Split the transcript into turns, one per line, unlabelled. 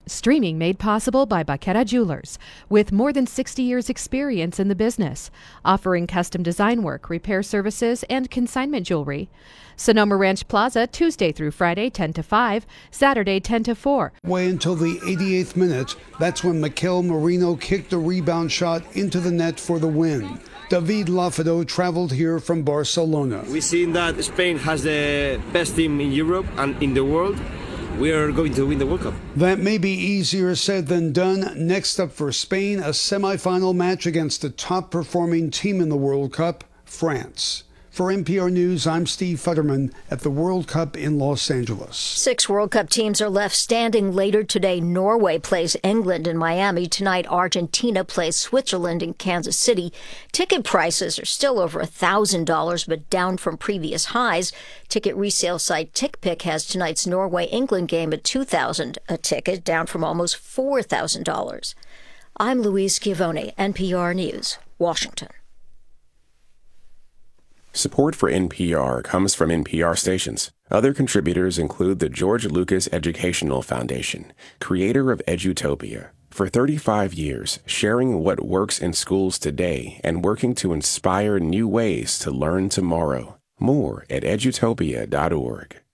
Streaming made possible by Baqueta Jewelers, with more than 60 years' experience in the business, offering custom design work, repair services, and consignment jewelry. Sonoma Ranch Plaza, Tuesday through Friday, 10 to 5, Saturday, 10 to 4.
Way until the 88th minute. That's when Mikel Merino kicked a rebound shot into the net for the win. David Lafado traveled here from Barcelona.
We've seen that Spain has the best team in Europe and in the world. We are going to win the World Cup.
That may be easier said than done. Next up for Spain, a semifinal match against the top-performing team in the World Cup, France. For NPR News, I'm Steve Futterman at the World Cup in Los Angeles.
6 World Cup teams are left standing later today. Norway plays England in Miami. Tonight, Argentina plays Switzerland in Kansas City. Ticket prices are still over $1,000, but down from previous highs. Ticket resale site TickPick has tonight's Norway-England game at $2,000 a ticket, down from almost $4,000. I'm Louise Schiavone, NPR News, Washington.
Support for NPR comes from NPR stations. Other contributors include the George Lucas Educational Foundation, creator of Edutopia. For 35 years, sharing what works in schools today and working to inspire new ways to learn tomorrow. More at edutopia.org.